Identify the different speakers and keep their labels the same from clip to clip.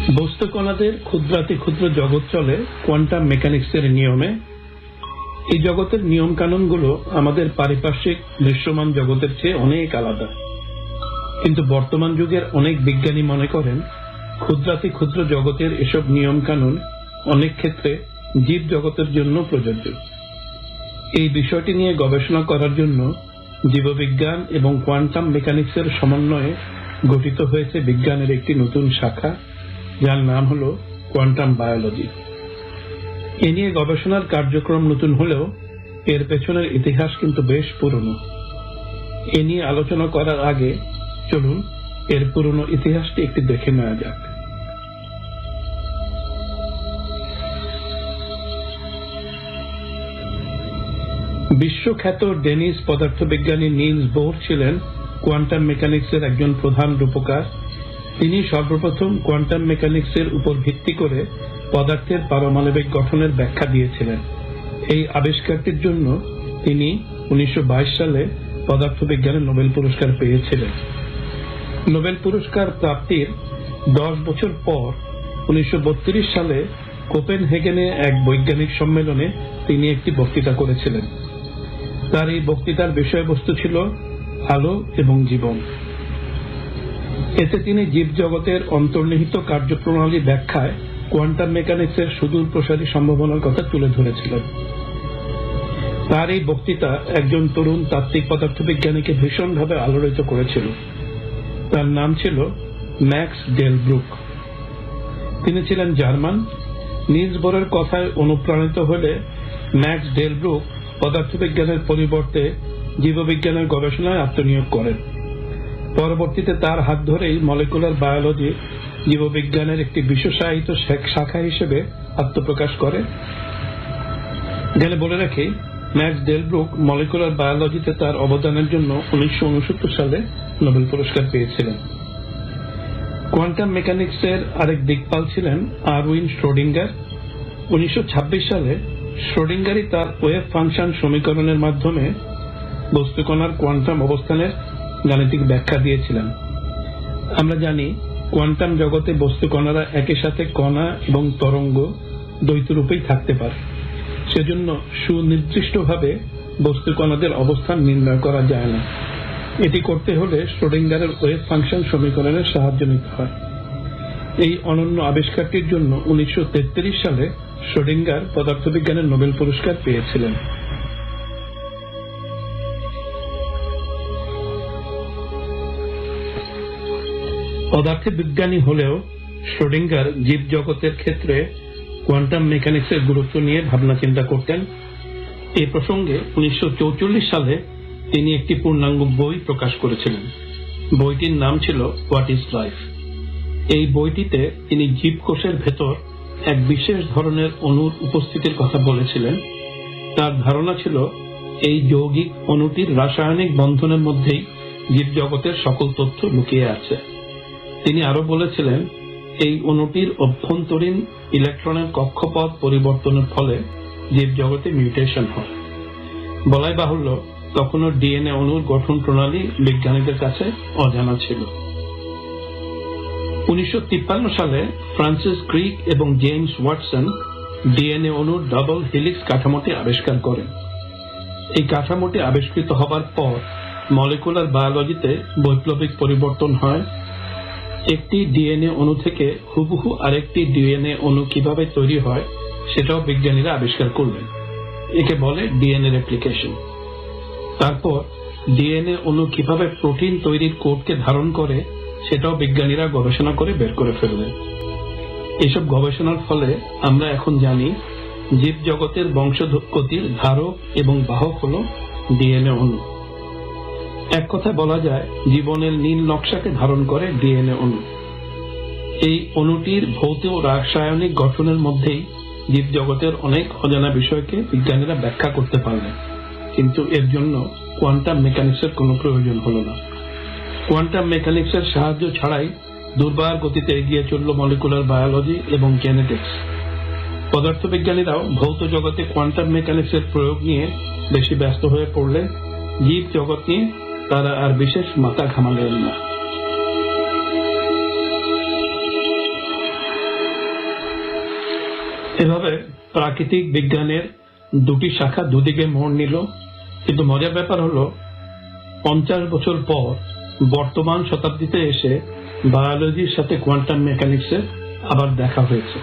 Speaker 1: বস্তু কণাদের ক্ষুদ্রাতি ক্ষুদ্র জগৎ চলে কোয়ান্টাম মেকানিক্সের নিয়মে। এই জগতের নিয়ম কানুনগুলো আমাদের পারিপার্শ্বিক দৃশ্যমান জগতের চেয়ে অনেক আলাদা, কিন্তু বর্তমান যুগের অনেক বিজ্ঞানী মনে করেন ক্ষুদ্রাতি ক্ষুদ্র জগতের এসব নিয়ম কানুন অনেক ক্ষেত্রে জীব জগতের জন্য প্রযোজ্য। এই বিষয়টি নিয়ে গবেষণা করার জন্য জীববিজ্ঞান এবং কোয়ান্টাম মেকানিক্সের সমন্বয়ে গঠিত হয়েছে বিজ্ঞানের একটি নতুন শাখা, যার নাম হল কোয়ান্টাম বায়োলজি। এ নিয়ে গবেষণার কার্যক্রম নতুন হলেও এর পেছনের ইতিহাস কিন্তু বেশ পুরনো। এ নিয়ে আলোচনা করার আগে চলুন এর পুরনো ইতিহাসটি একটু দেখে নেওয়া যাক। বিশ্বখ্যাত ডেনিশ পদার্থবিজ্ঞানী নিলস বোর ছিলেন কোয়ান্টাম মেকানিক্সের একজন প্রধান রূপকার। তিনি সর্বপ্রথম কোয়ান্টাম মেকানিক্সের উপর ভিত্তি করে পদার্থের পারমাণবিক গঠনের ব্যাখ্যা দিয়েছিলেন। এই আবিষ্কারটির জন্য তিনি 1922 সালে পদার্থবিজ্ঞানে নোবেল পুরস্কার পেয়েছিলেন। নোবেল পুরস্কার প্রাপ্তির 10 বছর পর 1932 সালে কোপেনহেগেনে এক বৈজ্ঞানিক সম্মেলনে তিনি একটি বক্তৃতা করেছিলেন। তার এই বক্তৃতার বিষয়বস্তু ছিল আলো এবং জীবন। এতে তিনি জীবজগতের অন্তর্নিহিত কার্যপ্রণালী ব্যাখ্যায় কোয়ান্টাম মেকানিক্সের সুদূর প্রসারী সম্ভাবনার কথা তুলে ধরেছিলেন। তার এই বক্তৃতা একজন তরুণ তাত্ত্বিক পদার্থবিজ্ঞানীকে ভীষণভাবে আলোড়িত করেছিল। তার নাম ছিল ম্যাক্স ডেলব্রুক। তিনি ছিলেন জার্মান। নিলস বোরের কথায় অনুপ্রাণিত হলে ম্যাক্স ডেলব্রুক পদার্থবিজ্ঞানের পরিবর্তে জীববিজ্ঞানের গবেষণায় আত্মনিয়োগ করেন। পরবর্তীতে তার হাত ধরেই মলিকুলার বায়োলজি জীববিজ্ঞানের একটি বিশেষায়িত শাখা হিসেবে আত্মপ্রকাশ করে। গেলে বলে রাখি, ম্যাক্স ডেলব্রুক মলিকুলার বায়োলজিতে তার অবদানের জন্য 1969 সালে নোবেল পুরস্কার পেয়েছিলেন। কোয়ান্টাম মেকানিক্সের আরেক দিকপাল ছিলেন আরউইন শ্রোডিঙ্গার। 1926 সালে শ্রোডিঙ্গারই তার ওয়েভ ফাংশন সমীকরণের মাধ্যমে বস্তুকণার কোয়ান্টাম অবস্থানের গাণিতিক ব্যাখ্যা দিয়েছিলেন। আমরা জানি কোয়ান্টাম জগতে বস্তুকণারা একই সাথে কণা এবং তরঙ্গ দ্বৈত রূপেই থাকতে পারে। সেজন্য সুনির্দিষ্টভাবে বস্তুকণাদের অবস্থান নির্ণয় করা যায় না। এটি করতে হলে শ্রোডিঙ্গারের ওয়েভ ফাংশন সমীকরণের সাহায্য নিতে হয়। এই অনন্য আবিষ্কারটির জন্য 1933 সালে শ্রোডিঙ্গার পদার্থবিজ্ঞানের নোবেল পুরস্কার পেয়েছিলেন। পদার্থবিজ্ঞানী হলেও শ্রোডিঙ্গার জীবজগতের ক্ষেত্রে কোয়ান্টাম মেকানিক্সের গুরুত্ব নিয়ে ভাবনা চিন্তা করতেন। এই প্রসঙ্গে 1944 সালে তিনি একটি পূর্ণাঙ্গ বই প্রকাশ করেছিলেন। বইটির নাম ছিল হোয়াট ইজ লাইফ। এই বইটিতে তিনি জীবকোষের ভেতর এক বিশেষ ধরনের অণুর উপস্থিতির কথা বলেছিলেন। তার ধারণা ছিল এই যৌগিক অণুটির রাসায়নিক বন্ধনের মধ্যেই জীবজগতের সকল তথ্য লুকিয়ে আছে। তিনি আরো বলেছিলেন এই অণুটির অভ্যন্তরীণ ইলেকট্রনের কক্ষপথ পরিবর্তনের ফলে জীবজগতে মিউটেশন হয়। বলাই বাহুল্য, তখনও ডিএনএ অণুর গঠন প্রণালী বিজ্ঞানীদের কাছে অজানা ছিল। 1953 সালে ফ্রান্সিস ক্রিক এবং জেমস ওয়াটসন ডিএনএ অণুর ডাবল হেলিক্স কাঠামোটি আবিষ্কার করেন। এই কাঠামোটি আবিষ্কৃত হবার পর মলিকুলার বায়োলজিতে বৈপ্লবিক পরিবর্তন হয়। একটি ডিএনএ অণু থেকে হুবহু আরেকটি ডিএনএ অণু কিভাবে তৈরি হয় সেটাও বিজ্ঞানীরা আবিষ্কার করলেন। একে বলে ডিএনএ রেপ্লিকেশন। তারপর ডিএনএ অণু কিভাবে প্রোটিন তৈরির কোডকে ধারণ করে সেটাও বিজ্ঞানীরা গবেষণা করে বের করে ফেললেন। এসব গবেষণার ফলে আমরা এখন জানি জীবজগতের বংশগতির ধারক এবং বাহক হল ডিএনএ অণু। এক কথায় বলা যায় জীবনের নীল নকশাকে ধারণ করে ডিএনএ অণু। এই অণুটির ভৌত রাসায়নিক গঠনের মধ্যেই জীবজগতের অনেক অজানা বিষয়কে বিজ্ঞানীরা ব্যাখ্যা করতে পারলেন, কিন্তু এর জন্য কোয়ান্টাম মেকানিক্সের কোনো প্রয়োজন হলো না। কোয়ান্টাম মেকানিক্সের সাহায্য ছাড়াই দুর্বার গতিতে এগিয়ে চলল মলিকুলার বায়োলজি এবং জেনেটিক্স। পদার্থবিজ্ঞানীরাও ভৌত জগতে কোয়ান্টাম মেকানিক্সের প্রয়োগ নিয়ে বেশি ব্যস্ত হয়ে পড়লে জীব জগৎ নিয়ে তারা আর বিশেষ মাথা ঘামালেন না। এভাবে প্রাকৃতিক বিজ্ঞানের দুটি শাখা দুদিকে মোড় নিল, কিন্তু মজার ব্যাপার হলো 50 বছর পর বর্তমান শতাব্দীতে এসে বায়োলজির সাথে কোয়ান্টাম মেকানিক্সের আবার দেখা হয়েছে।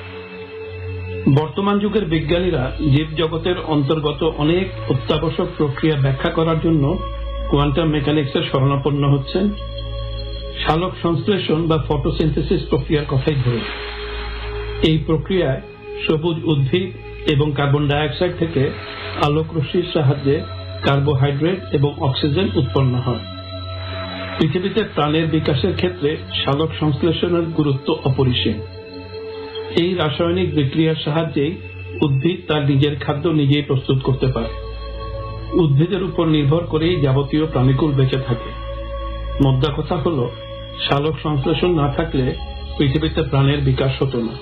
Speaker 1: বর্তমান যুগের বিজ্ঞানীরা জীবজগতের অন্তর্গত অনেক অত্যাবশ্যক প্রক্রিয়া ব্যাখ্যা করার জন্য কোয়ান্টাম মেকানিক্সের শরণাপন্ন হচ্ছেন। সালোক সংশ্লেষণ বা ফটোসিনথেসিস প্রক্রিয়ার কথাই ধরুন। এই প্রক্রিয়ায় সবুজ উদ্ভিদ এবং কার্বন ডাই অক্সাইড থেকে আলোক রশ্মির সাহায্যে কার্বোহাইড্রেট এবং অক্সিজেন উৎপন্ন হয়। পৃথিবীতে প্রাণের বিকাশের ক্ষেত্রে সালোক সংশ্লেষণের গুরুত্ব অপরিসীম। এই রাসায়নিক বিক্রিয়ার সাহায্যেই উদ্ভিদ তার নিজের খাদ্য নিজেই প্রস্তুত করতে পারে। উদ্ভিদের উপর নির্ভর করেই যাবতীয় প্রাণীকুল বেঁচে থাকে। মোদ্দা কথা হলো, সালোক সংশ্লেষণ না থাকলে পৃথিবীতে প্রাণের বিকাশ হতো না।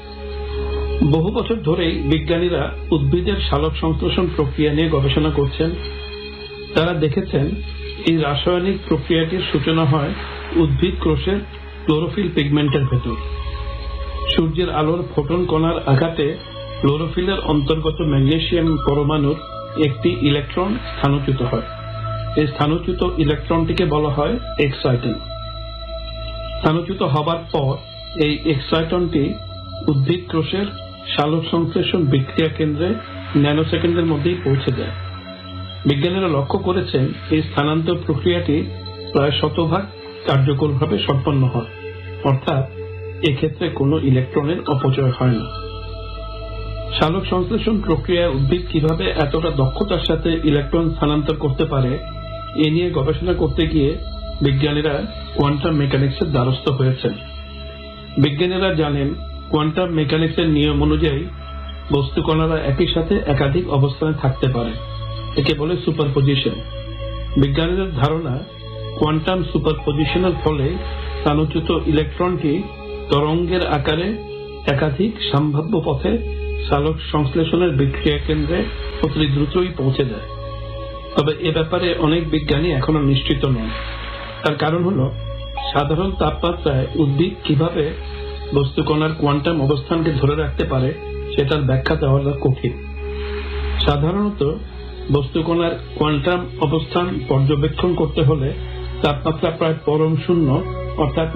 Speaker 1: বহু বছর ধরেই বিজ্ঞানীরা উদ্ভিদের সালোক সংশ্লেষণ প্রক্রিয়া নিয়ে গবেষণা করছেন। তারা দেখেছেন এই রাসায়নিক প্রক্রিয়াটির সূচনা হয় উদ্ভিদ কোষের ক্লোরোফিল পিগমেন্টের ভেতর। সূর্যের আলোর ফোটন কণার আঘাতে ক্লোরোফিলের অন্তর্গত ম্যাগনেসিয়াম পরমাণুর একটি ইলেকট্রন স্থানচ্যুত হয়। এই স্থানচ্যুত ইলেকট্রনটিকে বলা হয় এক্সাইটন। স্থানচ্যুত হবার পর এই এক্সাইটনটি উদ্ভিদ কোষের সালোক সংশ্লেষণ বিক্রিয়া কেন্দ্রে ন্যানোসেকেন্ডের মধ্যেই পৌঁছে যায়। বিজ্ঞানীরা লক্ষ্য করেছেন এই স্থানান্তর প্রক্রিয়াটি প্রায় 100% কার্যকরভাবে সম্পন্ন হয়, অর্থাৎ এক্ষেত্রে কোনো ইলেকট্রনের অপচয় হয় না। সালোক সংশ্লেষণ প্রক্রিয়ায় উদ্ভিদ কিভাবে এতটা দক্ষতার সাথে ইলেকট্রন স্থানান্তর করতে পারে এ নিয়ে গবেষণা করতে গিয়ে বিজ্ঞানীরা কোয়ান্টাম মেকানিক্সের দ্বারস্থ হয়েছেন। বিজ্ঞানীরা জানেন কোয়ান্টাম মেকানিক্সের নিয়ম অনুযায়ী বস্তুকণারা একই সাথে একাধিক অবস্থানে থাকতে পারে। একে বলে সুপারপজিশন। বিজ্ঞানীদের ধারণা, কোয়ান্টাম সুপারপজিশনের ফলে স্থানচ্যুত ইলেকট্রনটি তরঙ্গের আকারে একাধিক সম্ভাব্য পথে সালোক সংশ্লেষণের বিক্রিয়া কেন্দ্রে অতি দ্রুতই পৌঁছে যায়। তবে এ ব্যাপারে অনেক বিজ্ঞানী এখনো নিশ্চিত নন। তার কারণ হলো, সাধারণ তাপমাত্রায় উদ্ভিদ কিভাবে বস্তুকণার কোয়ান্টাম অবস্থানকে ধরে রাখতে পারে সেটার ব্যাখ্যা দেওয়াটা কঠিন। সাধারণত বস্তুকণার কোয়ান্টাম অবস্থান পর্যবেক্ষণ করতে হলে তাপমাত্রা প্রায় পরম শূন্য অর্থাৎ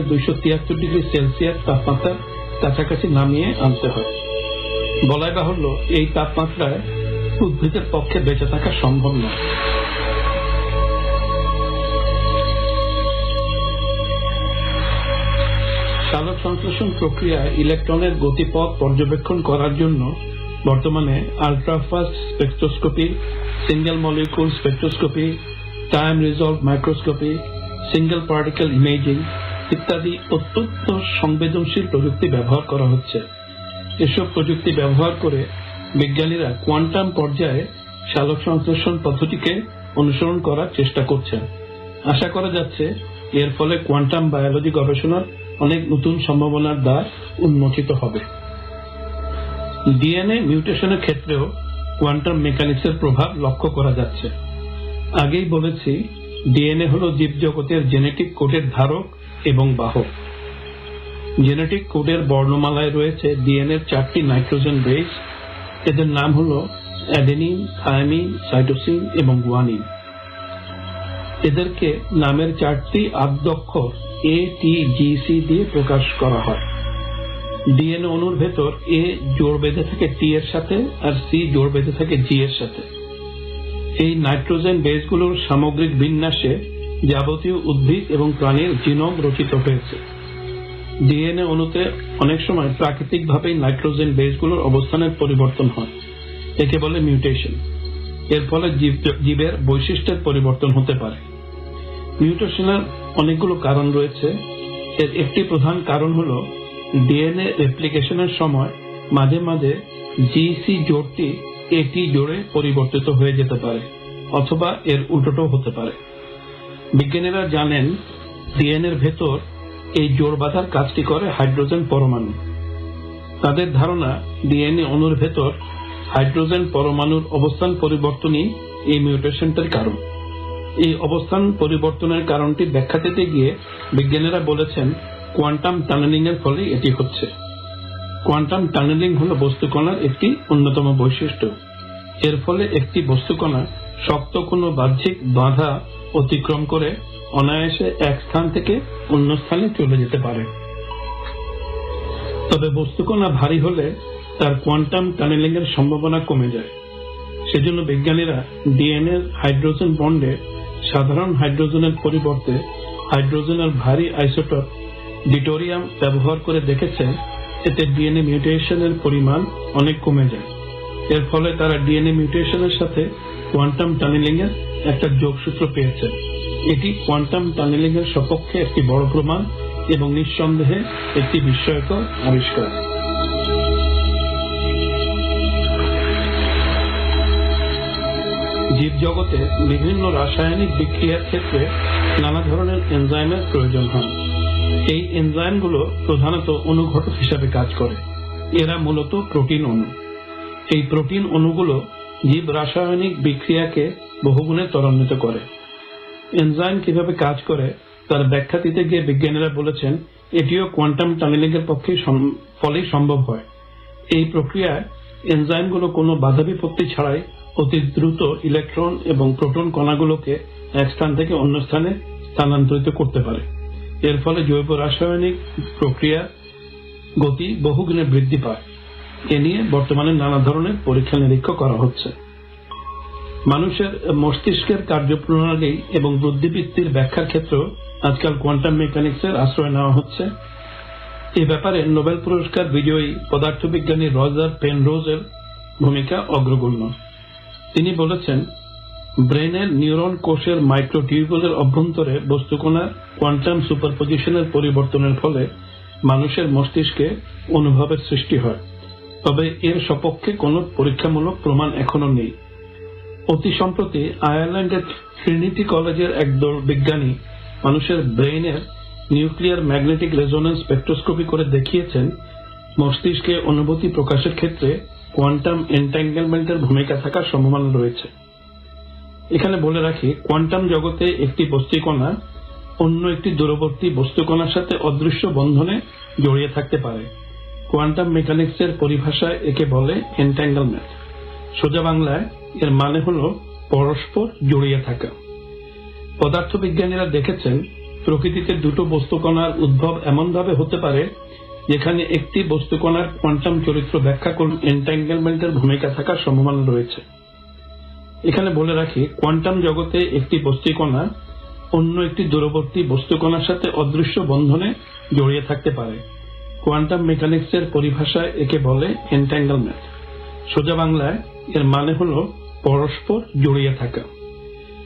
Speaker 1: -273°C তাপমাত্রার কাছাকাছি নামিয়ে আনতে হয়। বলাই বাহুল্য, এই তাপমাত্রায় উদ্ভিদের পক্ষে বেঁচে থাকা সম্ভব নয়। সালোক সংশ্লেষণ প্রক্রিয়ায় ইলেকট্রনের গতিপথ পর্যবেক্ষণ করার জন্য বর্তমানে ultrafast spectroscopy, single molecule spectroscopy, time resolve microscopy, single particle imaging ইত্যাদি অত্যন্ত সংবেদনশীল প্রযুক্তি ব্যবহার করা হচ্ছে। এসব প্রযুক্তি ব্যবহার করে বিজ্ঞানীরা কোয়ান্টাম পর্যায়ে সালোক সংশ্লেষণ পদ্ধতিকে অনুসরণ করার চেষ্টা করছেন। আশা করা যাচ্ছে এর ফলে কোয়ান্টাম বায়োলজি গবেষণার অনেক নতুন সম্ভাবনার দ্বার উন্মোচিত হবে। ডিএনএ মিউটেশনের ক্ষেত্রেও কোয়ান্টাম মেকানিক্সের প্রভাব লক্ষ্য করা যাচ্ছে। আগেই বলেছি, ডিএনএ হল জীবজগতের জেনেটিক কোডের ধারক এবং বাহক। জেনেটিক কোডের বর্ণমালায় রয়েছে ডিএনএর 4টি নাইট্রোজেন বেস। এদের নাম হল অ্যাডেনিন, থায়ামিন, সাইটোসিন এবং গুয়ানিন। এদেরকে নামের 4টি আদ্যক্ষর ATGC দিয়ে প্রকাশ করা হয়। ডিএনএ অণুর ভেতর A জোড় বেঁধে থাকে T এর সাথে আর C জোড় বেঁধে থাকে G এর সাথে। এই নাইট্রোজেন বেসগুলোর সামগ্রিক বিন্যাসে যাবতীয় উদ্ভিদ এবং প্রাণীর জিনোম রচিত হয়েছে। ডিএনএ অণুতে অনেক সময় প্রাকৃতিকভাবেই নাইট্রোজেন বেসগুলোর অবস্থানের পরিবর্তন হয়। একে বলে মিউটেশন। এর ফলে জীবের বৈশিষ্ট্যের পরিবর্তন হতে পারে। মিউটেশনের অনেকগুলো কারণ রয়েছে। এর একটি প্রধান কারণ হল ডিএনএ রেপ্লিকেশনের সময় মাঝে মাঝে GC জোড়টি AT জোড়ে পরিবর্তিত হয়ে যেতে পারে, অথবা এর উল্টোটাও হতে পারে। বিজ্ঞানীরা জানেন ডিএনএর ভেতর এই জোড় বাঁধার কাজটি করে হাইড্রোজেন পরমাণু। তাদের ধারণা ডিএনএ অণুর ভেতর হাইড্রোজেন পরমাণুর অবস্থান পরিবর্তনই এই মিউটেশনটার কারণ। এই অবস্থান পরিবর্তনের কারণটি ব্যাখ্যা দিতে গিয়ে বিজ্ঞানীরা বলেছেন কোয়ান্টাম টানেলিং এর ফলে এটি হচ্ছে। কোয়ান্টাম টানেলিং হল বস্তুকণার একটি অন্যতম বৈশিষ্ট্য। এর ফলে একটি বস্তুকণা শক্ত কোনো বাহ্যিক বাধা অতিক্রম করে অনায়াসে এক স্থান থেকে অন্য স্থানে চলে যেতে পারে। তবে বস্তুকণা ভারী হলে তার কোয়ান্টাম টানেলিং এর সম্ভাবনা কমে যায়। সেজন্য বিজ্ঞানীরা ডিএনএ এর হাইড্রোজেন বন্ডে সাধারণ হাইড্রোজেনের পরিবর্তে হাইড্রোজেনের ভারী আইসোটোপ ডিটোরিয়াম ব্যবহার করে দেখেছেন, এতে ডিএনএ মিউটেশনের পরিমাণ অনেক কমে যায়। এর ফলে তারা ডিএনএ মিউটেশনের সাথে কোয়ান্টাম টানেলিং এর একটা যোগসূত্র পেয়েছেন। এটি কোয়ান্টাম টানেলিং এর সপক্ষে একটি বড় প্রমাণ এবং নিঃসন্দেহে একটি বিস্ময়কর আবিষ্কার। জীবজগতে বিভিন্ন রাসায়নিক বিক্রিয়ার ক্ষেত্রে নানা ধরনের এনজাইমের প্রয়োজন হয়। এই এনজাইমগুলো প্রধানত অনুঘটক হিসাবে কাজ করে। এরা মূলত প্রোটিন অণু। এই প্রোটিন অণুগুলো জীব রাসায়নিক বিক্রিয়াকে বহুগুণে ত্বরান্বিত করে। এনজাইম কিভাবে কাজ করে তার ব্যাখ্যা দিতে গিয়ে বিজ্ঞানীরা বলেছেন, এটিও কোয়ান্টাম টানেলিং এর পক্ষে ফলেই সম্ভব হয়। এই প্রক্রিয়ায় এনজাইমগুলো কোনো বাধা বিপত্তি ছাড়াই অতি দ্রুত ইলেকট্রন এবং প্রোটন কণাগুলোকে এক স্থান থেকে অন্য স্থানে স্থানান্তরিত করতে পারে। এর ফলে জৈব রাসায়নিক প্রক্রিয়া গতি বহুগুণে বৃদ্ধি পায়। এ নিয়ে বর্তমানে নানা ধরনের পরীক্ষা নিরীক্ষা করা হচ্ছে। মানুষের মস্তিষ্কের কার্যপ্রণালী এবং বুদ্ধিবৃত্তির ব্যাখ্যার ক্ষেত্রেও আজকাল কোয়ান্টাম মেকানিক্সের আশ্রয় নেওয়া হচ্ছে। এ ব্যাপারে নোবেল পুরস্কার বিজয়ী পদার্থবিজ্ঞানী রজার পেনরোজের ভূমিকা অগ্রগণ্য। তিনি বলেছেন, ব্রেনের নিউরন কোষের মাইক্রোটিউবুলের অভ্যন্তরে বস্তুকণার কোয়ান্টাম সুপারপজিশনের পরিবর্তনের ফলে মানুষের মস্তিষ্কে অনুভবের সৃষ্টি হয়। তবে এর সপক্ষে কোনো পরীক্ষামূলক প্রমাণ এখনো নেই। অতি সম্প্রতি আয়ারল্যান্ডের ট্রিনিটি কলেজের একদল বিজ্ঞানী মানুষের ব্রেইনের নিউক্লিয়ার ম্যাগনেটিক রেজোন্যান্স স্পেকট্রোস্কোপি করে দেখিয়েছেন, মস্তিষ্কে অনুভূতি প্রকাশের ক্ষেত্রে কোয়ান্টাম এন্ট্যাঙ্গেলমেন্টের ভূমিকা থাকার সম্ভাবনা রয়েছে। এখানে বলে রাখি, কোয়ান্টাম জগতে একটি বস্তুকণা অন্য একটি দূরবর্তী বস্তুকণার সাথে অদৃশ্য বন্ধনে জড়িয়ে থাকতে পারে। কোয়ান্টাম মেকানিক্সের পরিভাষায় একে বলে এন্ট্যাঙ্গেলমেন্ট। সোজা বাংলায় এর মানে হল পরস্পর জড়িয়ে থাকা। পদার্থবিজ্ঞানীরা দেখেছেন, প্রকৃতিতে দুটো বস্তুকণার উদ্ভব এমনভাবে হতে পারে যেখানে একটি বস্তুকণার কোয়ান্টাম চরিত্র ব্যাখ্যা করলে এন্ট্যাঙ্গেলমেন্টের ভূমিকা থাকার সম্ভাবনা রয়েছে। এখানে বলে রাখি, কোয়ান্টাম জগতে একটি বস্তুকণা অন্য একটি দূরবর্তী বস্তুকণার সাথে অদৃশ্য বন্ধনে জড়িয়ে থাকতে পারে। কোয়ান্টাম মেকানিক্সের পরিভাষায় একে বলে এন্ট্যাঙ্গেলমেন্ট। সোজা বাংলায় এর মানে হল পরস্পর জড়িয়ে থাকা।